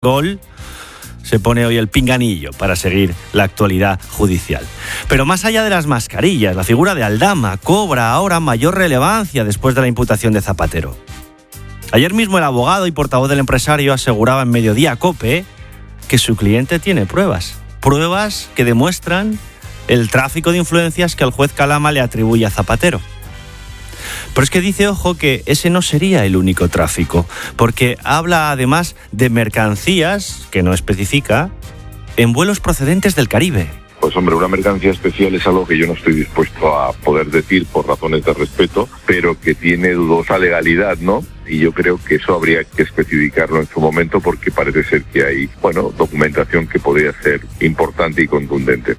Gol se pone hoy el pinganillo para seguir la actualidad judicial. Pero más allá de las mascarillas, la figura de Aldama cobra ahora mayor relevancia después de la imputación de Zapatero. Ayer mismo el abogado y portavoz del empresario aseguraba en Mediodía COPE que su cliente tiene pruebas que demuestran el tráfico de influencias que el juez Calama le atribuye a Zapatero. Pero es que dice, ojo, que ese no sería el único tráfico, porque habla además de mercancías, que no especifica, en vuelos procedentes del Caribe. Pues hombre, una mercancía especial es algo que yo no estoy dispuesto a poder decir por razones de respeto, pero que tiene dudosa legalidad, ¿no? Y yo creo que eso habría que especificarlo en su momento porque parece ser que hay, documentación que podría ser importante y contundente.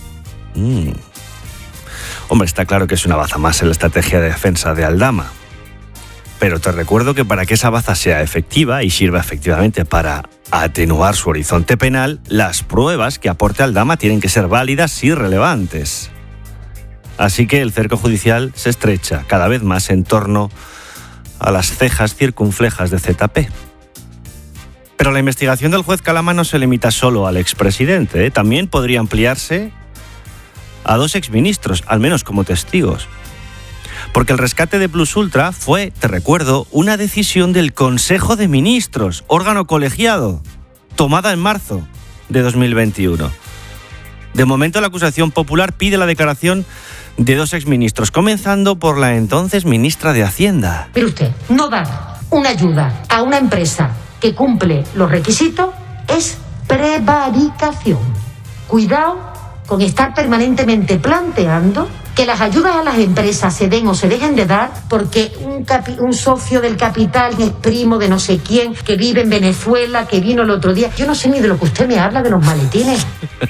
Hombre, está claro que es una baza más en la estrategia de defensa de Aldama. Pero te recuerdo que para que esa baza sea efectiva y sirva efectivamente para atenuar su horizonte penal, las pruebas que aporte Aldama tienen que ser válidas y relevantes. Así que el cerco judicial se estrecha cada vez más en torno a las cejas circunflejas de ZP. Pero la investigación del juez Calama no se limita solo al expresidente, también podría ampliarse a 2 exministros, al menos como testigos. Porque el rescate de Plus Ultra fue, te recuerdo, una decisión del Consejo de Ministros, órgano colegiado, tomada en marzo de 2021. De momento, la acusación popular pide la declaración de 2 exministros, comenzando por la entonces ministra de Hacienda. Pero usted, no dar una ayuda a una empresa que cumple los requisitos es prevaricación. Cuidado con estar permanentemente planteando que las ayudas a las empresas se den o se dejen de dar porque un socio del capital es primo de no sé quién, que vive en Venezuela, que vino el otro día. Yo no sé ni de lo que usted me habla de los maletines.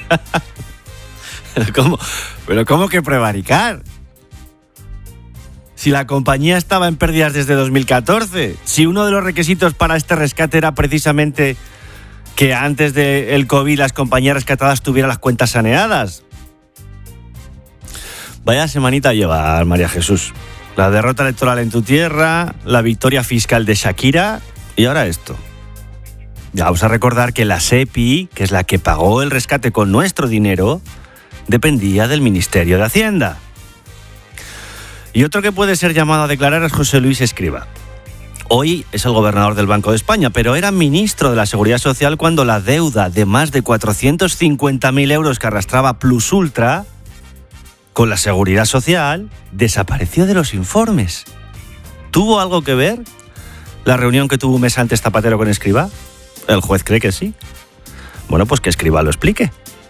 ¿Pero cómo que prevaricar? Si la compañía estaba en pérdidas desde 2014, si uno de los requisitos para este rescate era precisamente que antes del COVID las compañías rescatadas tuvieran las cuentas saneadas. Vaya semanita lleva, María Jesús. La derrota electoral en tu tierra, la victoria fiscal de Shakira y ahora esto. Ya vamos a recordar que la SEPI, que es la que pagó el rescate con nuestro dinero, dependía del Ministerio de Hacienda. Y otro que puede ser llamado a declarar es José Luis Escrivá. Hoy es el gobernador del Banco de España, pero era ministro de la Seguridad Social cuando la deuda de más de 450.000 euros que arrastraba Plus Ultra con la Seguridad Social desapareció de los informes. ¿Tuvo algo que ver la reunión que tuvo un mes antes Zapatero con Escrivá? El juez cree que sí. Bueno, pues que Escrivá lo explique.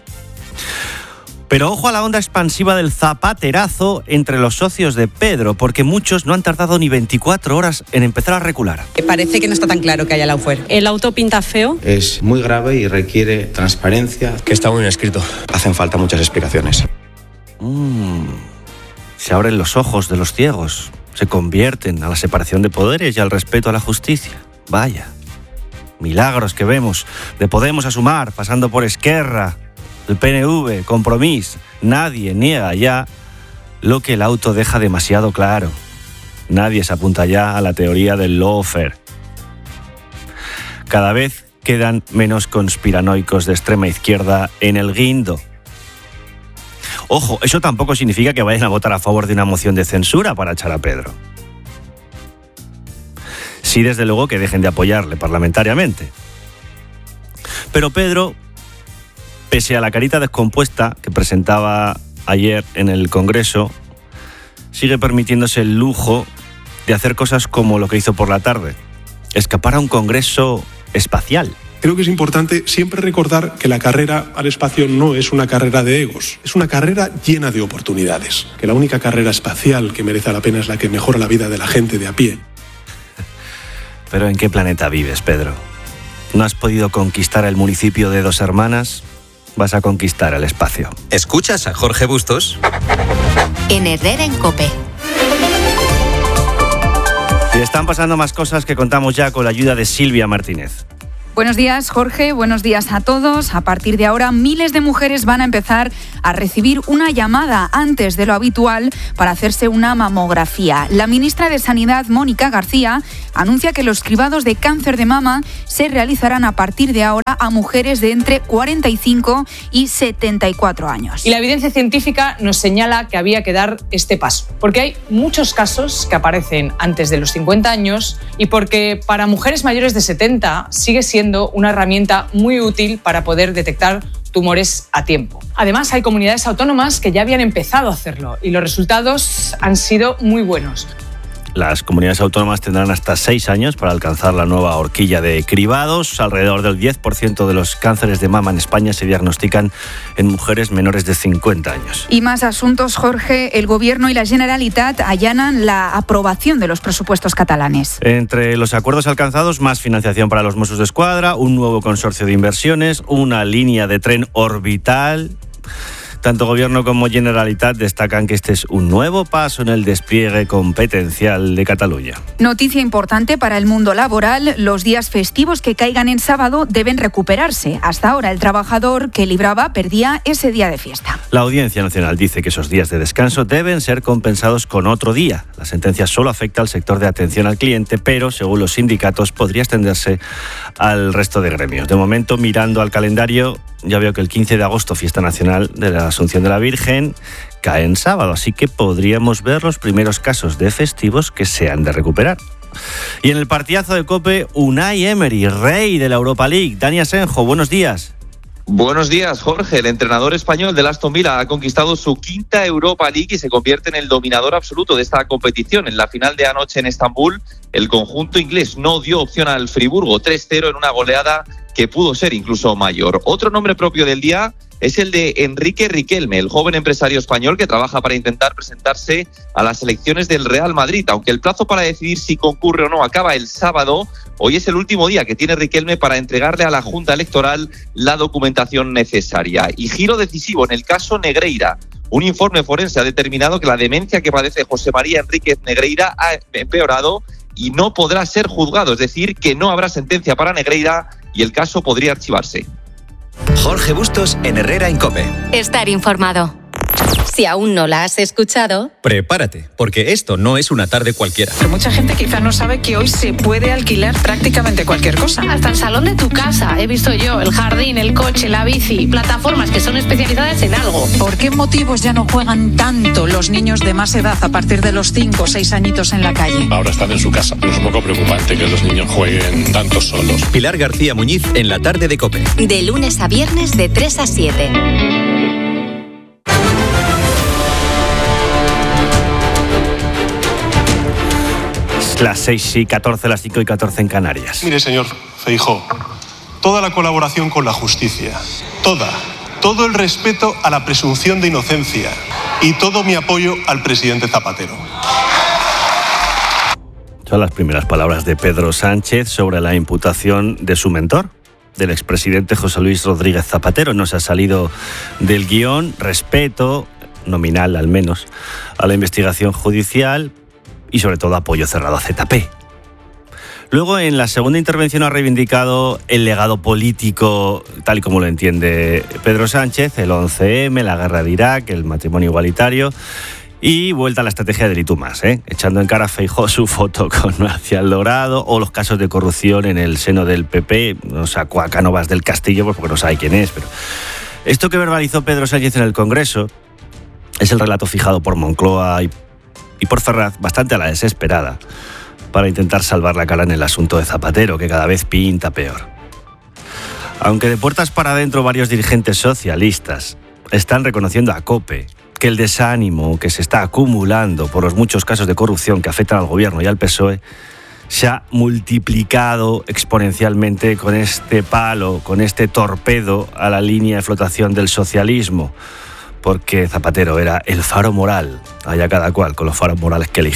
Pero ojo a la onda expansiva del zapaterazo entre los socios de Pedro, porque muchos no han tardado ni 24 horas en empezar a recular. Parece que no está tan claro que haya lawfare. ¿El auto pinta feo? Es muy grave y requiere transparencia. Que está muy bien escrito. Hacen falta muchas explicaciones. Se abren los ojos de los ciegos, se convierten a la separación de poderes y al respeto a la justicia. Vaya, milagros que vemos, de Podemos a Sumar, pasando por Esquerra, el PNV, Compromís. Nadie niega ya lo que el auto deja demasiado claro. Nadie se apunta ya a la teoría del lawfare. Cada vez quedan menos conspiranoicos de extrema izquierda en el guindo. Ojo, eso tampoco significa que vayan a votar a favor de una moción de censura para echar a Pedro. Sí, desde luego que dejen de apoyarle parlamentariamente. Pero Pedro, pese a la carita descompuesta que presentaba ayer en el Congreso, sigue permitiéndose el lujo de hacer cosas como lo que hizo por la tarde: escapar a un congreso espacial. Creo que es importante siempre recordar que la carrera al espacio no es una carrera de egos, es una carrera llena de oportunidades, que la única carrera espacial que merece la pena es la que mejora la vida de la gente de a pie. ¿Pero en qué planeta vives, Pedro? ¿No has podido conquistar el municipio de Dos Hermanas? Vas a conquistar el espacio. ¿Escuchas a Jorge Bustos? En Herrera en COPE. Y están pasando más cosas que contamos ya con la ayuda de Silvia Martínez. Buenos días, Jorge. Buenos días a todos. A partir de ahora, miles de mujeres van a empezar a recibir una llamada antes de lo habitual para hacerse una mamografía. La ministra de Sanidad, Mónica García, anuncia que los cribados de cáncer de mama se realizarán a partir de ahora a mujeres de entre 45 y 74 años. Y la evidencia científica nos señala que había que dar este paso, porque hay muchos casos que aparecen antes de los 50 años y porque para mujeres mayores de 70 sigue siendo una herramienta muy útil para poder detectar tumores a tiempo. Además, hay comunidades autónomas que ya habían empezado a hacerlo y los resultados han sido muy buenos. Las comunidades autónomas tendrán hasta 6 años para alcanzar la nueva horquilla de cribados. Alrededor del 10% de los cánceres de mama en España se diagnostican en mujeres menores de 50 años. Y más asuntos, Jorge. El Gobierno y la Generalitat allanan la aprobación de los presupuestos catalanes. Entre los acuerdos alcanzados, más financiación para los Mossos d'Esquadra, un nuevo consorcio de inversiones, una línea de tren orbital. Tanto Gobierno como Generalitat destacan que este es un nuevo paso en el despliegue competencial de Cataluña. Noticia importante para el mundo laboral: los días festivos que caigan en sábado deben recuperarse. Hasta ahora el trabajador que libraba perdía ese día de fiesta. La Audiencia Nacional dice que esos días de descanso deben ser compensados con otro día. La sentencia solo afecta al sector de atención al cliente, pero según los sindicatos podría extenderse al resto de gremios. De momento, mirando al calendario, ya veo que el 15 de agosto, fiesta nacional de la Asunción de la Virgen, cae en sábado, así que podríamos ver los primeros casos de festivos que se han de recuperar. Y en el partidazo de COPE, Unai Emery, rey de la Europa League. Dani Asenjo, buenos días. Buenos días, Jorge. El entrenador español del Aston Villa ha conquistado su 5ª Europa League y se convierte en el dominador absoluto de esta competición. En la final de anoche en Estambul, el conjunto inglés no dio opción al Friburgo, 3-0 en una goleada que pudo ser incluso mayor. Otro nombre propio del día es el de Enrique Riquelme, el joven empresario español que trabaja para intentar presentarse a las elecciones del Real Madrid. Aunque el plazo para decidir si concurre o no acaba el sábado, hoy es el último día que tiene Riquelme para entregarle a la Junta Electoral la documentación necesaria. Y giro decisivo en el caso Negreira. Un informe forense ha determinado que la demencia que padece José María Enríquez Negreira ha empeorado y no podrá ser juzgado, es decir, que no habrá sentencia para Negreira y el caso podría archivarse. Jorge Bustos en Herrera en COPE. Estar informado. Si aún no la has escuchado, Prepárate, porque esto no es una tarde cualquiera. Pero mucha gente quizá no sabe que hoy se puede alquilar prácticamente cualquier cosa. Hasta el salón de tu casa, he visto yo, el jardín, el coche, la bici, plataformas que son especializadas en algo. ¿Por qué motivos ya no juegan tanto los niños de más edad a partir de los 5 o 6 añitos en la calle? Ahora están en su casa, pero es un poco preocupante que los niños jueguen tanto solos. Pilar García Muñiz en la tarde de COPE. de lunes a viernes de 3 a 7. Las 6:14, las 5:14 en Canarias. Mire, señor Feijóo, toda la colaboración con la justicia, todo el respeto a la presunción de inocencia y todo mi apoyo al presidente Zapatero. Son las primeras palabras de Pedro Sánchez sobre la imputación de su mentor, del expresidente José Luis Rodríguez Zapatero. No se ha salido del guión, respeto, nominal al menos, a la investigación judicial y sobre todo apoyo cerrado a ZP. Luego, en la segunda intervención, ha reivindicado el legado político, tal y como lo entiende Pedro Sánchez, el 11M, la guerra de Irak, el matrimonio igualitario y vuelta a la estrategia del y tú más, echando en cara a Feijóo su foto con Marcial Dorado o los casos de corrupción en el seno del PP. No sacó a Cánovas del Castillo pues porque no sabe quién es, pero esto que verbalizó Pedro Sánchez en el Congreso es el relato fijado por Moncloa y por Ferraz, bastante a la desesperada, para intentar salvar la cara en el asunto de Zapatero, que cada vez pinta peor. Aunque de puertas para adentro varios dirigentes socialistas están reconociendo a COPE que el desánimo que se está acumulando por los muchos casos de corrupción que afectan al gobierno y al PSOE se ha multiplicado exponencialmente con este palo, con este torpedo a la línea de flotación del socialismo, porque Zapatero era el faro moral, allá cada cual con los faros morales que elige.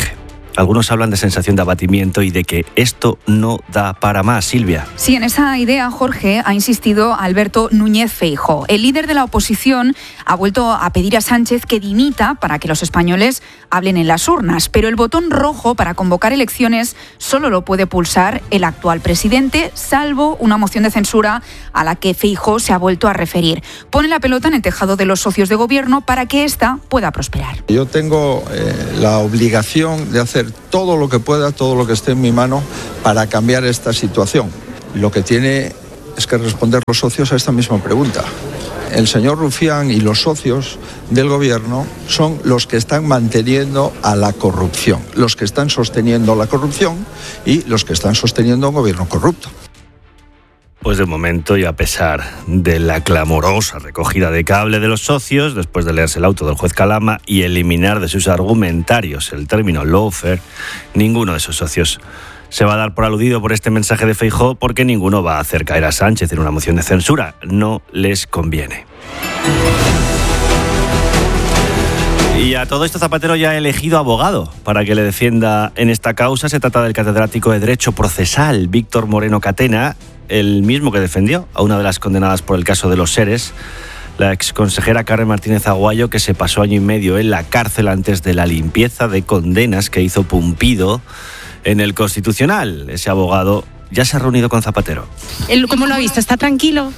Algunos hablan de sensación de abatimiento y de que esto no da para más, Silvia. Sí, en esa idea, Jorge, ha insistido Alberto Núñez Feijóo. El líder de la oposición ha vuelto a pedir a Sánchez que dimita para que los españoles hablen en las urnas, pero el botón rojo para convocar elecciones solo lo puede pulsar el actual presidente, salvo una moción de censura a la que Feijóo se ha vuelto a referir. Pone la pelota en el tejado de los socios de gobierno para que ésta pueda prosperar. Yo tengo la obligación de hacer todo lo que pueda, todo lo que esté en mi mano para cambiar esta situación. Lo que tiene es que responder los socios a esta misma pregunta. El señor Rufián y los socios del gobierno son los que están manteniendo a la corrupción, los que están sosteniendo la corrupción y los que están sosteniendo un gobierno corrupto. Pues de momento, y a pesar de la clamorosa recogida de cable de los socios, después de leerse el auto del juez Calama y eliminar de sus argumentarios el término lawfare, ninguno de esos socios se va a dar por aludido por este mensaje de Feijóo, porque ninguno va a hacer caer a Sánchez en una moción de censura. No les conviene. Y a todo esto Zapatero ya ha elegido abogado para que le defienda en esta causa. Se trata del catedrático de Derecho Procesal Víctor Moreno Catena, el mismo que defendió a una de las condenadas por el caso de los SERES, la exconsejera Carmen Martínez Aguayo, que se pasó año y medio en la cárcel antes de la limpieza de condenas que hizo Pumpido en el Constitucional. Ese abogado ya se ha reunido con Zapatero. ¿Cómo lo ha visto? ¿Está tranquilo?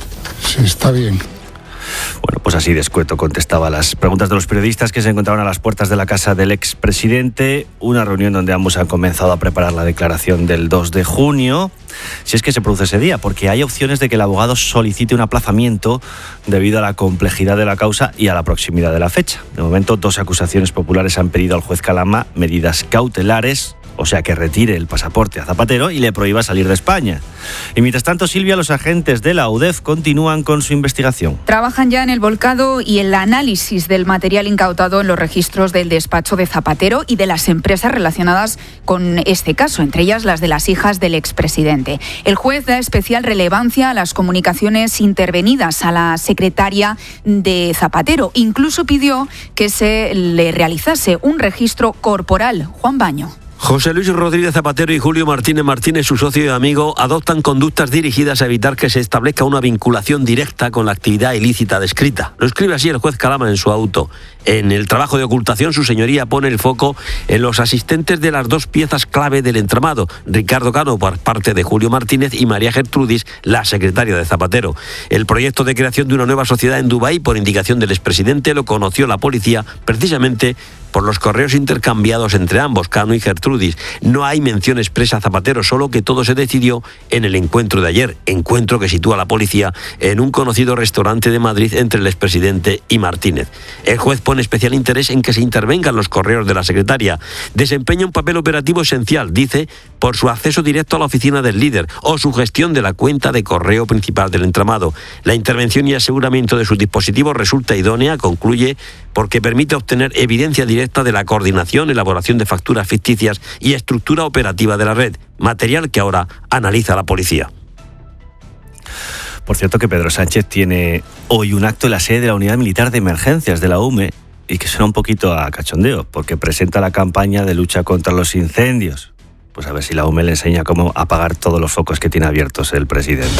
Sí, está bien. Bueno, pues así de escueto contestaba a las preguntas de los periodistas que se encontraban a las puertas de la casa del expresidente. Una reunión donde ambos han comenzado a preparar la declaración del 2 de junio, si es que se produce ese día, porque hay opciones de que el abogado solicite un aplazamiento debido a la complejidad de la causa y a la proximidad de la fecha. De momento, 2 acusaciones populares han pedido al juez Calama medidas cautelares, o sea, que retire el pasaporte a Zapatero y le prohíba salir de España. Y mientras tanto, Silvia, los agentes de la UDEF continúan con su investigación. Trabajan ya en el volcado y el análisis del material incautado en los registros del despacho de Zapatero y de las empresas relacionadas con este caso, entre ellas las de las hijas del expresidente. El juez da especial relevancia a las comunicaciones intervenidas a la secretaria de Zapatero. Incluso pidió que se le realizase un registro corporal. Juan Baño. José Luis Rodríguez Zapatero y Julio Martínez Martínez, su socio y amigo, adoptan conductas dirigidas a evitar que se establezca una vinculación directa con la actividad ilícita descrita. Lo escribe así el juez Calama en su auto. En el trabajo de ocultación, su señoría pone el foco en los asistentes de las 2 piezas clave del entramado, Ricardo Cano por parte de Julio Martínez y María Gertrudis, la secretaria de Zapatero. El proyecto de creación de una nueva sociedad en Dubái, por indicación del expresidente, lo conoció la policía precisamente por los correos intercambiados entre ambos, Cano y Gertrudis. No hay mención expresa a Zapatero, solo que todo se decidió en el encuentro de ayer, encuentro que sitúa a la policía en un conocido restaurante de Madrid entre el expresidente y Martínez. El juez pone especial interés en que se intervengan los correos de la secretaria. Desempeña un papel operativo esencial, dice, por su acceso directo a la oficina del líder o su gestión de la cuenta de correo principal del entramado. La intervención y aseguramiento de sus dispositivos resulta idónea, concluye, porque permite obtener evidencia directa de la coordinación, elaboración de facturas ficticias y estructura operativa de la red, material que ahora analiza la policía. Por cierto, que Pedro Sánchez tiene hoy un acto en la sede de la Unidad Militar de Emergencias de la UME y que suena un poquito a cachondeo, porque presenta la campaña de lucha contra los incendios. Pues a ver si la UME le enseña cómo apagar todos los focos que tiene abiertos el presidente.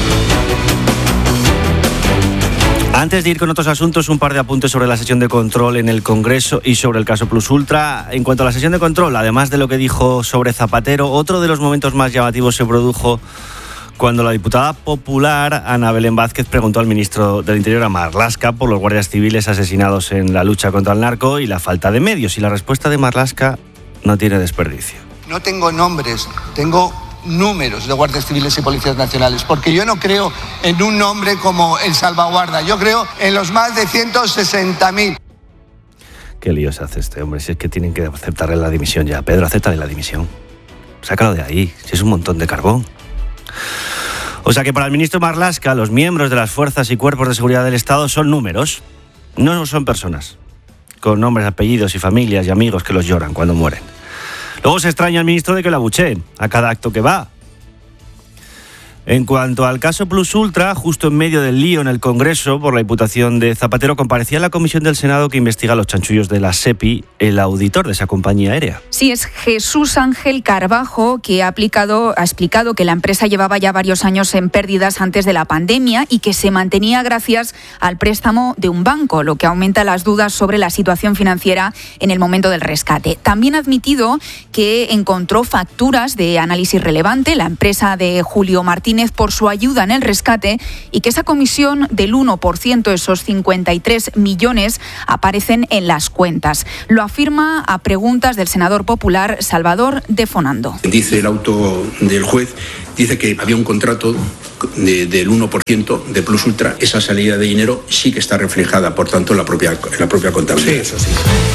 Antes de ir con otros asuntos, un par de apuntes sobre la sesión de control en el Congreso y sobre el caso Plus Ultra. En cuanto a la sesión de control, además de lo que dijo sobre Zapatero, otro de los momentos más llamativos se produjo cuando la diputada popular Ana Belén Vázquez preguntó al ministro del Interior, a Marlaska, por los guardias civiles asesinados en la lucha contra el narco y la falta de medios. Y la respuesta de Marlaska no tiene desperdicio. No tengo nombres, tengo números de guardias civiles y policías nacionales, porque yo no creo en un nombre como el salvaguarda, yo creo en los más de 160.000. Qué lío se hace este hombre, si es que tienen que aceptarle la dimisión ya. Pedro, acéptale la dimisión. Sácalo de ahí, si es un montón de carbón. O sea que para el ministro Marlaska, los miembros de las fuerzas y cuerpos de seguridad del Estado son números, no son personas, con nombres, apellidos y familias y amigos que los lloran cuando mueren. Luego se extraña al ministro de que lo abucheen a cada acto que va. En cuanto al caso Plus Ultra, justo en medio del lío en el Congreso por la imputación de Zapatero, comparecía en la comisión del Senado que investiga los chanchullos de la SEPI, el auditor de esa compañía aérea. Sí, es Jesús Ángel Carbajo, que ha explicado que la empresa llevaba ya varios años en pérdidas antes de la pandemia y que se mantenía gracias al préstamo de un banco, lo que aumenta las dudas sobre la situación financiera en el momento del rescate. También ha admitido que encontró facturas de análisis relevante, la empresa de Julio Martínez, por su ayuda en el rescate, y que esa comisión del 1%, esos 53 millones, aparecen en las cuentas. Lo afirma a preguntas del senador popular Salvador de Fonando. Dice el auto del juez, dice que había un contrato del 1% de Plus Ultra. Esa salida de dinero sí que está reflejada, por tanto, en la propia contabilidad. Sí, eso sí.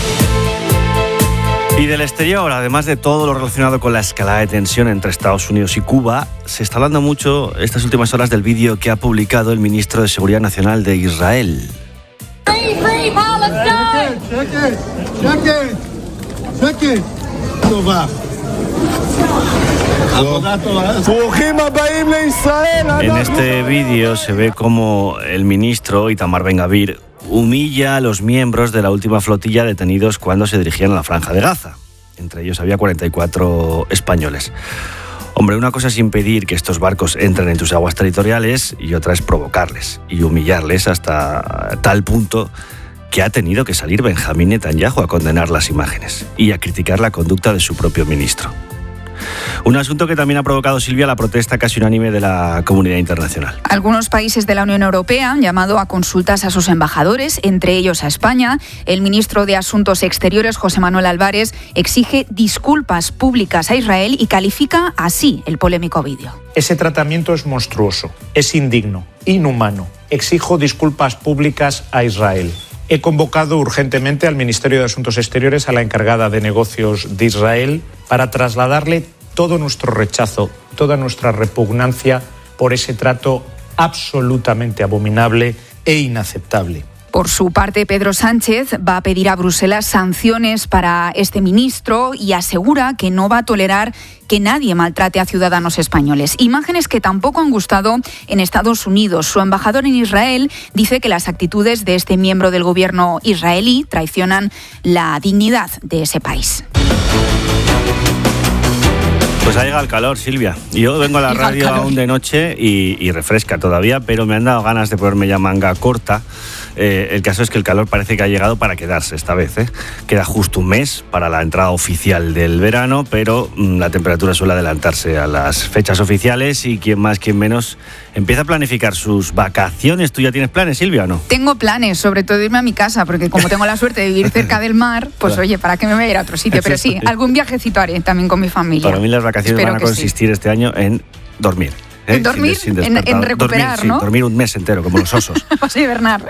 Y del exterior, además de todo lo relacionado con la escalada de tensión entre Estados Unidos y Cuba, se está hablando mucho estas últimas horas del vídeo que ha publicado el ministro de Seguridad Nacional de Israel. En este vídeo se ve como el ministro Itamar Ben-Gvir humilla a los miembros de la última flotilla detenidos cuando se dirigían a la Franja de Gaza. Entre ellos había 44 españoles. Hombre, una cosa es impedir que estos barcos entren en tus aguas territoriales y otra es provocarles y humillarles hasta tal punto que ha tenido que salir Benjamín Netanyahu a condenar las imágenes y a criticar la conducta de su propio ministro. Un asunto que también ha provocado, Silvia, la protesta casi unánime de la comunidad internacional. Algunos países de la Unión Europea han llamado a consultas a sus embajadores, entre ellos a España. El ministro de Asuntos Exteriores, José Manuel Álvarez, exige disculpas públicas a Israel y califica así el polémico vídeo. Ese tratamiento es monstruoso, es indigno, inhumano. Exijo disculpas públicas a Israel. He convocado urgentemente al Ministerio de Asuntos Exteriores, a la encargada de negocios de Israel, para trasladarle todo nuestro rechazo, toda nuestra repugnancia por ese trato absolutamente abominable e inaceptable. Por su parte, Pedro Sánchez va a pedir a Bruselas sanciones para este ministro y asegura que no va a tolerar que nadie maltrate a ciudadanos españoles. Imágenes que tampoco han gustado en Estados Unidos. Su embajador en Israel dice que las actitudes de este miembro del gobierno israelí traicionan la dignidad de ese país. Pues ha llegado el calor, Silvia. Yo vengo a la radio aún de noche y refresca todavía, pero me han dado ganas de ponerme ya manga corta. El caso es que el calor parece que ha llegado para quedarse esta vez. Queda justo un mes para la entrada oficial del verano, pero la temperatura suele adelantarse a las fechas oficiales y quien más, quien menos empieza a planificar sus vacaciones. ¿Tú ya tienes planes, Silvia, o no? Tengo planes, sobre todo irme a mi casa, porque como tengo la suerte de vivir cerca del mar, pues oye, ¿para qué me voy a ir a otro sitio? Pero sí, algún viajecito haré también con mi familia. Para mí las vacaciones van a consistir este año en dormir. ¿En dormir? En recuperar, dormir, ¿no? Sí, dormir un mes entero, como los osos. Vas a hibernar.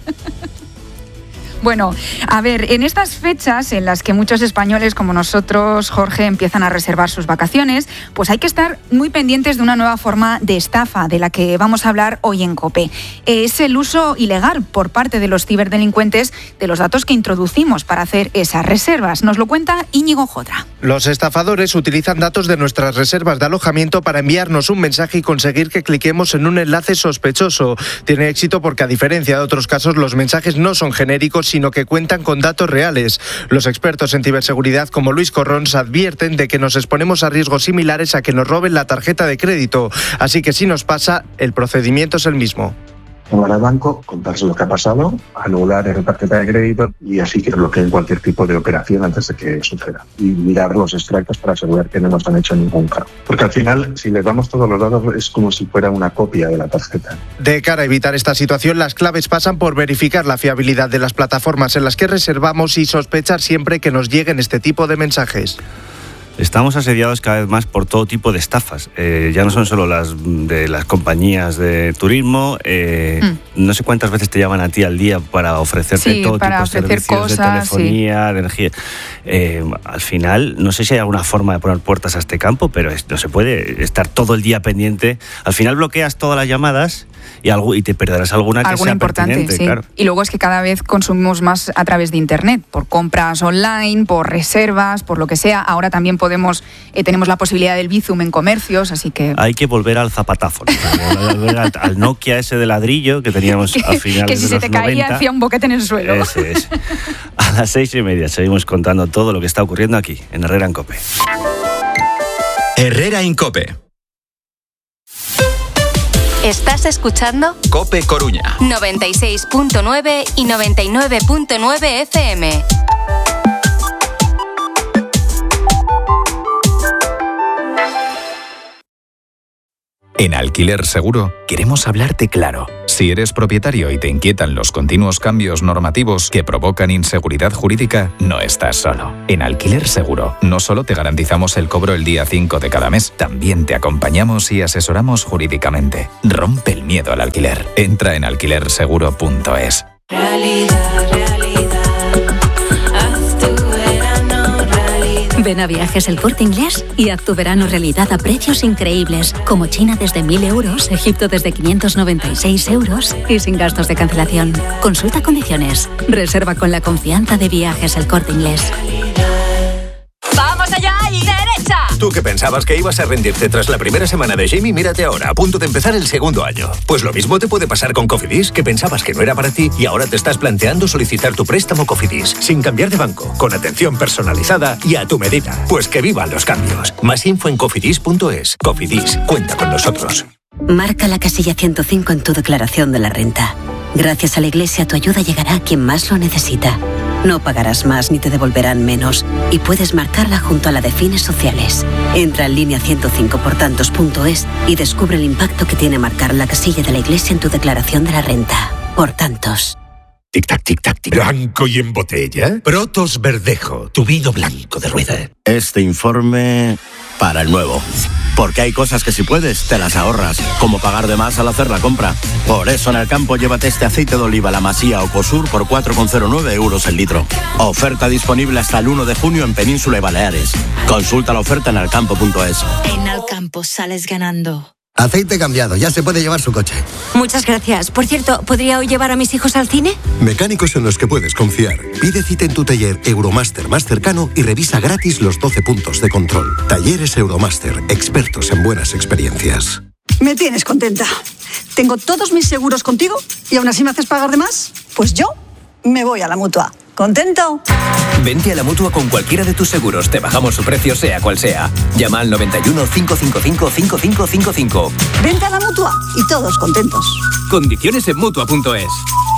Bueno, a ver, en estas fechas en las que muchos españoles como nosotros, Jorge, empiezan a reservar sus vacaciones, pues hay que estar muy pendientes de una nueva forma de estafa de la que vamos a hablar hoy en COPE. Es el uso ilegal por parte de los ciberdelincuentes de los datos que introducimos para hacer esas reservas. Nos lo cuenta Íñigo Jodra. Los estafadores utilizan datos de nuestras reservas de alojamiento para enviarnos un mensaje y conseguir que cliquemos en un enlace sospechoso. Tiene éxito porque, a diferencia de otros casos, los mensajes no son genéricos, sino que cuentan con datos reales. Los expertos en ciberseguridad, como Luis Corrons, advierten de que nos exponemos a riesgos similares a que nos roben la tarjeta de crédito. Así que si nos pasa, el procedimiento es el mismo. Llamar al banco, contarse lo que ha pasado, anular la tarjeta de crédito y así que bloqueen cualquier tipo de operación antes de que suceda. Y mirar los extractos para asegurar que no nos han hecho ningún cargo. Porque al final, si les damos todos los datos, es como si fuera una copia de la tarjeta. De cara a evitar esta situación, las claves pasan por verificar la fiabilidad de las plataformas en las que reservamos y sospechar siempre que nos lleguen este tipo de mensajes. Estamos asediados cada vez más por todo tipo de estafas. Ya no son solo las de las compañías de turismo. No sé cuántas veces te llaman a ti al día para ofrecerte todo tipo de servicios cosas, de telefonía, de energía. Al final, no sé si hay alguna forma de poner puertas a este campo, pero no se puede estar todo el día pendiente. Al final bloqueas todas las llamadas y te perderás alguna que sea importante, pertinente, sí. claro. Y luego es que cada vez consumimos más a través de Internet, por compras online, por reservas, por lo que sea. Ahora también tenemos la posibilidad del Bizum en comercios, así que... Hay que volver al zapatazo, ¿no? Volver al Nokia ese de ladrillo que teníamos a finales de los 90. Que si se te caía hacía un boquete en el suelo. Ese es. A las 6:30 seguimos contando todo lo que está ocurriendo aquí, en Herrera en COPE. Herrera en COPE. ¿Estás escuchando? COPE Coruña. 96.9 y 99.9 FM. En Alquiler Seguro queremos hablarte claro. Si eres propietario y te inquietan los continuos cambios normativos que provocan inseguridad jurídica, no estás solo. En Alquiler Seguro no solo te garantizamos el cobro el día 5 de cada mes, también te acompañamos y asesoramos jurídicamente. Rompe el miedo al alquiler. Entra en alquilerseguro.es. Ven a Viajes El Corte Inglés y haz tu verano realidad a precios increíbles, como China desde 1.000 euros, Egipto desde 596 euros y sin gastos de cancelación. Consulta condiciones. Reserva con la confianza de Viajes El Corte Inglés. ¡Vamos allá y derecha! Tú que pensabas que ibas a rendirte tras la primera semana de Jamie, mírate ahora, a punto de empezar el segundo año. Pues lo mismo te puede pasar con Cofidis, que pensabas que no era para ti y ahora te estás planteando solicitar tu préstamo Cofidis, sin cambiar de banco, con atención personalizada y a tu medida. Pues que vivan los cambios. Más info en cofidis.es. Cofidis, cuenta con nosotros. Marca la casilla 105 en tu declaración de la renta. Gracias a la Iglesia, tu ayuda llegará a quien más lo necesita. No pagarás más ni te devolverán menos y puedes marcarla junto a la de fines sociales. Entra en línea 105portantos.es y descubre el impacto que tiene marcar la casilla de la Iglesia en tu declaración de la renta. Por tantos. Tic-tac, tic-tac, tic. ¿Blanco y en botella? Protos Verdejo, tu vino blanco de rueda. Este informe para el nuevo. Porque hay cosas que si puedes, te las ahorras, como pagar de más al hacer la compra. Por eso en el campo llévate este aceite de oliva La Masía Ocosur por 4,09 euros el litro. Oferta disponible hasta el 1 de junio en Península y Baleares. Consulta la oferta en alcampo.es. En Alcampo sales ganando. Aceite cambiado, ya se puede llevar su coche. Muchas gracias. Por cierto, ¿podría hoy llevar a mis hijos al cine? Mecánicos en los que puedes confiar. Pide cita en tu taller Euromaster más cercano y revisa gratis los 12 puntos de control. Talleres Euromaster, expertos en buenas experiencias. Me tienes contenta. Tengo todos mis seguros contigo y aún así me haces pagar de más. Pues yo me voy a la Mutua. ¿Contento? Vente a la Mutua con cualquiera de tus seguros. Te bajamos su precio sea cual sea. Llama al 91 555 5555. Vente a la Mutua y todos contentos. Condiciones en Mutua.es.